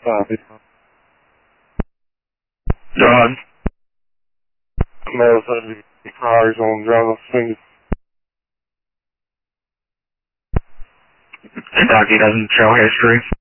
Copy. John. No, the cars on driver's finger. The donkey doesn't show history.